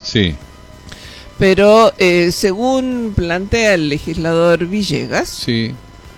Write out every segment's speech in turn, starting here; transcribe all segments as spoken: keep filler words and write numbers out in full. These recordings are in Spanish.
Sí. Pero eh, según plantea el legislador Villegas, Sí.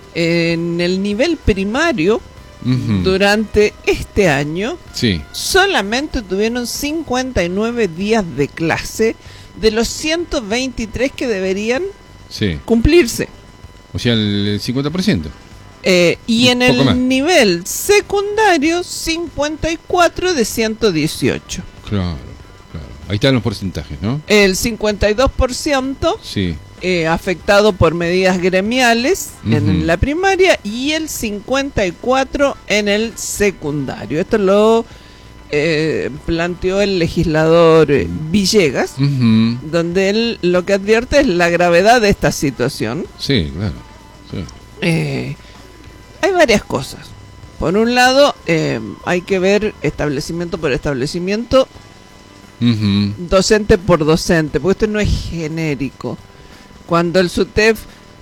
en el nivel primario, Uh-huh. durante este año, Sí. solamente tuvieron cincuenta y nueve días de clase de los ciento veintitrés que deberían Sí. cumplirse. O sea, el cincuenta por ciento. Eh, y Un en poco más. el nivel secundario, cincuenta y cuatro de ciento dieciocho. Claro, claro. Ahí están los porcentajes, ¿no? El cincuenta y dos por ciento Sí. eh, afectado por medidas gremiales Ujú. en la primaria y el cincuenta y cuatro por ciento en el secundario. Esto lo eh, planteó el legislador eh, Villegas, Uh-huh. donde él lo que advierte es la gravedad de esta situación. Sí, claro. Sí. Eh, hay varias cosas. Por un lado, eh, hay que ver establecimiento por establecimiento, Uh-huh. docente por docente, porque esto no es genérico. Cuando el SUTEF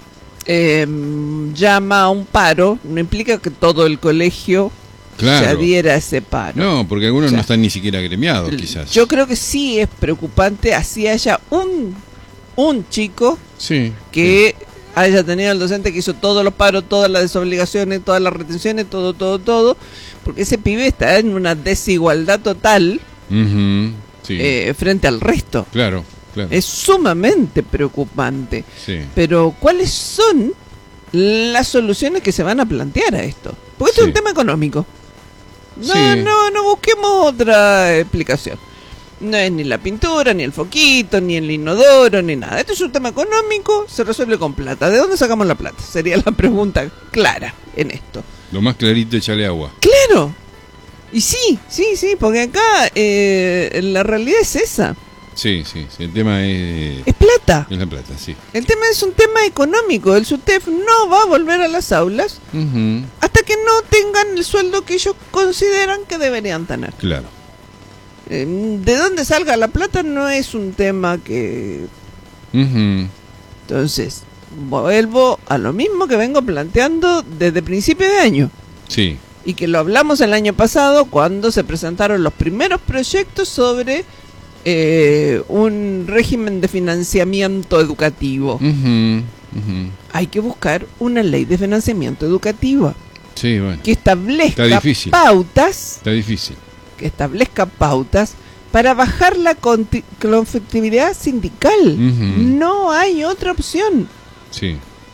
eh, llama a un paro, no implica que todo el colegio Claro. se adhiera a ese paro. No, porque algunos O sea, no están ni siquiera gremiados, quizás. Yo creo que sí es preocupante, así haya un, un chico Sí. que haya tenido el docente que hizo todos los paros, todas las desobligaciones, todas las retenciones, todo, todo, todo, porque ese pibe está en una desigualdad total Uh-huh. Sí. eh, frente al resto. Claro, claro. Es sumamente preocupante. Sí. Pero, ¿cuáles son las soluciones que se van a plantear a esto? Porque esto Sí. es un tema económico. No, Sí. no, no busquemos otra explicación. No es ni la pintura, ni el foquito, ni el inodoro, ni nada. Esto es un tema económico, se resuelve con plata. ¿De dónde sacamos la plata? Sería la pregunta clara en esto. Lo más clarito, echarle agua. ¡Claro! Y sí, sí, sí, porque acá eh, la realidad es esa. Sí, sí, sí. El tema es... Es plata. Es la plata, sí. El tema es un tema económico. El SUTEF no va a volver a las aulas Uh-huh. hasta que no tengan el sueldo que ellos consideran que deberían tener. Claro. Eh, de dónde salga la plata no es un tema que... Uh-huh. Entonces, vuelvo a lo mismo que vengo planteando desde principio de año. Sí. Y que lo hablamos el año pasado cuando se presentaron los primeros proyectos sobre eh, un régimen de financiamiento educativo. Uh-huh. Uh-huh. Hay que buscar una ley de financiamiento educativo Sí, bueno. que establezca Está difícil. pautas, Está difícil. que establezca pautas para bajar la conti- conflictividad sindical. Ujú. No hay otra opción. Sí.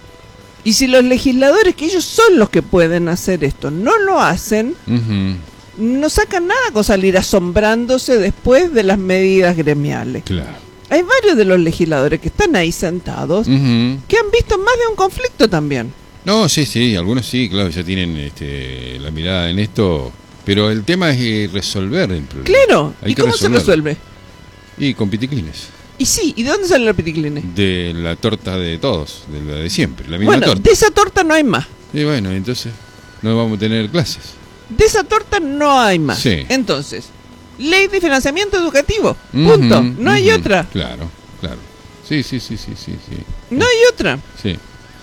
Y si los legisladores, que ellos son los que pueden hacer esto, no lo hacen, Uh-huh. no sacan nada con salir asombrándose después de las medidas gremiales. Claro. Hay varios de los legisladores que están ahí sentados Uh-huh. que han visto más de un conflicto también. No, sí, sí, algunos sí, claro, ya tienen este, la mirada en esto, pero el tema es eh, resolver el problema. Claro. Hay ¿Y que cómo se resolverlo. resuelve? Y con piticlines. Y sí, ¿y de dónde salen los piticlines? De la torta de todos, de la de siempre, la misma Bueno, torta. de esa torta no hay más. Y bueno, entonces no vamos a tener clases. De esa torta no hay más. Sí. Entonces, ley de financiamiento educativo. Punto. Ujú, No hay ujú. otra. Claro, claro. Sí, sí, sí, sí, sí, sí. No hay otra. Sí.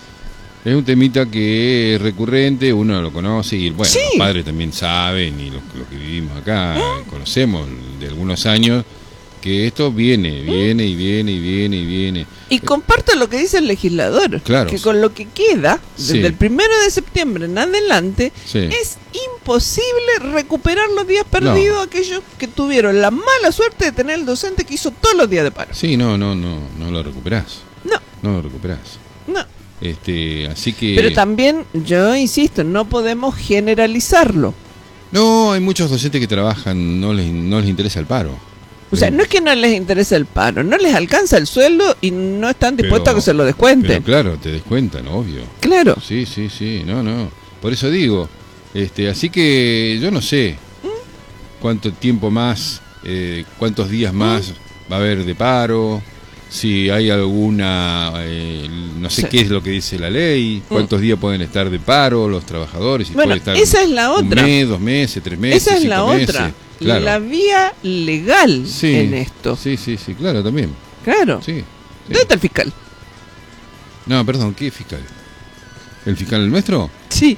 Es un temita que es recurrente, uno lo conoce y bueno, Sí. los padres también saben y los, los que vivimos acá conocemos de algunos años que esto viene, viene y viene y viene y viene. Y comparto lo que dice el legislador. Claro. Que con lo que queda, desde Sí. el primero de septiembre en adelante, Sí. es imposible recuperar los días perdidos a aquellos que tuvieron la mala suerte de tener el docente que hizo todos los días de paro. Sí, no, no, no, no lo recuperás. No, No lo recuperás. no. Este, así que Pero también, yo insisto, no podemos generalizarlo. no, hay muchos docentes que trabajan, no les no les interesa el paro. O sea, no es que no les interese el paro, no les alcanza el sueldo y no están dispuestos Pero- a que se lo descuenten. Pero claro, te descuentan, obvio. Claro. Sí, sí, sí, no, no. Por eso digo, este, así que yo no sé cuánto tiempo más, eh, cuántos días más va a haber de paro, si hay alguna, eh, no sé Sí. qué es lo que dice la ley, cuántos días pueden estar de paro los trabajadores, si Bueno, pueden estar esa es la otra. un mes, dos meses, tres meses, Esa es cinco la meses. otra. Claro. La vía legal Sí, en esto. Sí, sí, sí, claro, también. Claro. Sí, sí. ¿Dónde está el fiscal? No, perdón, ¿qué fiscal? ¿El fiscal nuestro? Sí.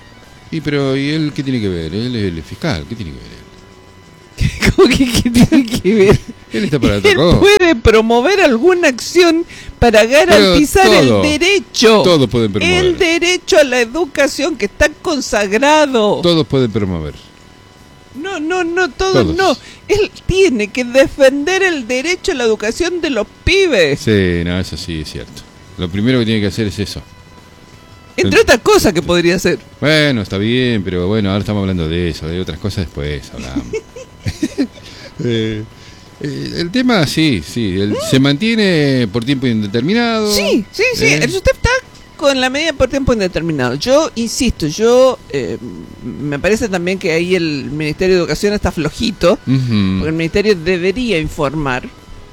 Y pero ¿y él qué tiene que ver? Él es el fiscal, ¿qué tiene que ver él? ¿Cómo que qué tiene que ver? Él está para otra Él cosa. puede promover alguna acción para garantizar todo, el derecho. Todos pueden promover. El derecho a la educación que está consagrado. Todos pueden promover. No, no, no, todos, Todos. no. Él tiene que defender el derecho a la educación de los pibes. Sí, no, eso sí es cierto. Lo primero que tiene que hacer es eso. Entre otras cosas que podría hacer. Bueno, está bien, pero bueno, ahora estamos hablando de eso, de otras cosas después hablamos. eh, eh, el tema, sí, sí, el- se mantiene por tiempo indeterminado. Sí, sí, sí. ¿eh? El usted está con la medida por tiempo indeterminado. Yo insisto, yo eh, me parece también que ahí el Ministerio de Educación está flojito, Ujú. porque el Ministerio debería informar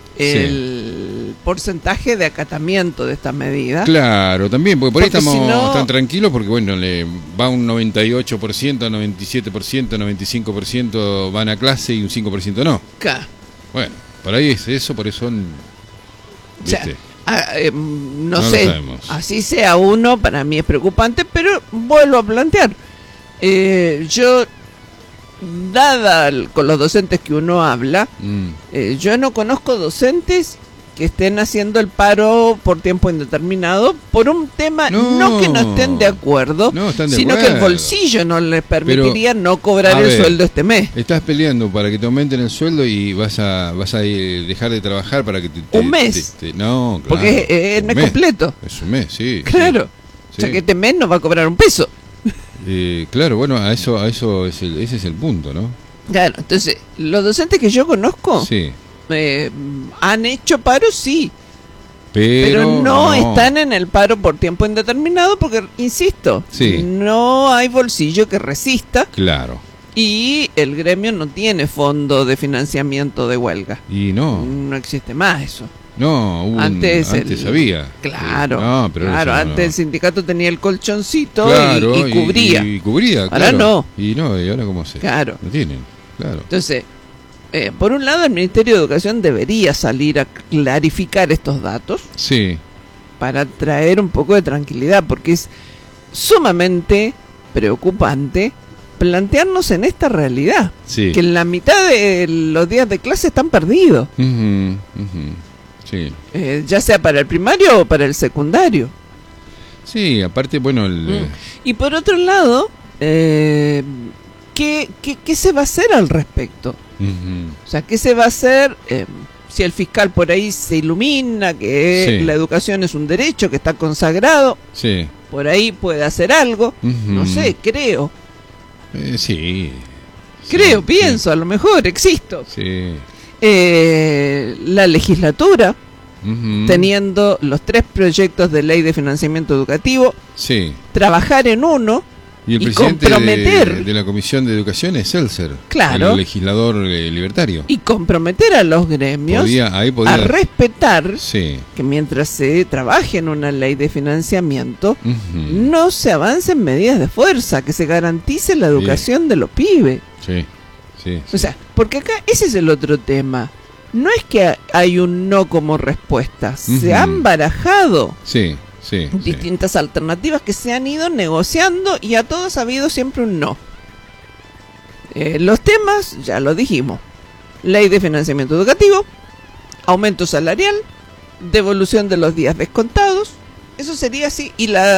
el porcentaje de acatamiento de esta medida. Claro, también, porque por ahí Porque estamos si no- tan tranquilos, porque bueno, le va un noventa y ocho por ciento, noventa y siete por ciento, noventa y cinco por ciento van a clase y un cinco por ciento no. Acá. Bueno, por ahí es eso, por eso son... O sea, ¿viste? ah, eh, no, No lo sé, sabemos. así sea uno, para mí es preocupante, pero vuelvo a plantear. Eh, yo, dada el- con los docentes que uno habla, Mm. eh, yo no conozco docentes que estén haciendo el paro por tiempo indeterminado por un tema, no, No. que no estén de acuerdo, No, están de sino que el acuerdo. bolsillo no les permitiría no cobrar a el ver, sueldo este mes. Estás peleando para que te aumenten el sueldo y vas a vas a eh, dejar de trabajar para que te... te- Un mes. te- te- no, claro. Porque es, es el un mes mes. completo. Es un mes, sí. Claro. sí. O sea Sí. que este mes no va a cobrar un peso. Eh, claro, bueno, a eso a eso es el, ese es el punto, ¿no? Claro, entonces, los docentes que yo conozco Sí. eh, han hecho paro, sí, Pero, pero, no, están en el paro por tiempo indeterminado porque, insisto, Sí. no hay bolsillo que resista Claro. y el gremio no tiene fondo de financiamiento de huelga. Y no, No existe más eso. no, hubo un- Antes, antes el- había. Claro, Sí. No, pero claro, eso no. antes el sindicato tenía el colchoncito y- Claro, y, cubría. Y, cubría, Ahora claro. no. Y no, y ahora cómo se. Claro. No tienen, claro. Entonces, eh, por un lado, el Ministerio de Educación debería salir a clarificar estos datos Sí, para traer un poco de tranquilidad, porque es sumamente preocupante plantearnos en esta realidad, sí. que la mitad de los días de clase están perdidos, Ujú, ujú. Sí. eh, ya sea para el primario o para el secundario. Sí, aparte, bueno, el, Mm. Y por otro lado, eh, ¿qué, qué, qué se va a hacer al respecto? ujú. O sea, ¿qué se va a hacer eh, si el fiscal por ahí se ilumina que Sí. la educación es un derecho que está consagrado? Sí. Por ahí puede hacer algo. Ujú. No sé, creo. Eh, sí. Creo, Sí, pienso, a lo mejor, existo. Sí. Eh, la legislatura, Ujú. teniendo los tres proyectos de ley de financiamiento educativo, Sí. trabajar en uno Y el y presidente de, comprometer. de la Comisión de Educación es Seltzer. Claro. El legislador eh, libertario. y comprometer a los gremios Podía, ahí podía. a respetar Sí. que mientras se trabaje en una ley de financiamiento, Ujú. no se avancen medidas de fuerza, que se garantice la educación de los pibes. Sí. Sí. O sea, porque acá ese es el otro tema. No es que hay un no como respuesta, se Ujú. han barajado Sí. Sí. sí. distintas alternativas que se han ido negociando y a todos ha habido siempre un no. Eh, los temas, ya lo dijimos, ley de financiamiento educativo, aumento salarial, devolución de los días descontados, eso sería así, y la